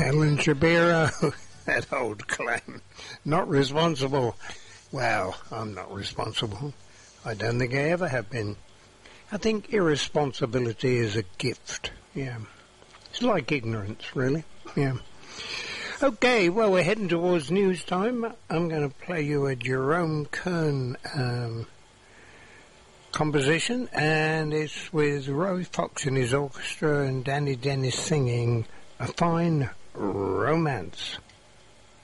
Alan Shapiro, that old claim. Not responsible. Well, I'm not responsible. I don't think I ever have been. I think irresponsibility is a gift. Yeah. It's like ignorance, really. Yeah. Okay, well, we're heading towards news time. I'm going to play you a Jerome Kern composition, and it's with Roy Fox and his orchestra and Danny Dennis singing A Fine Romance.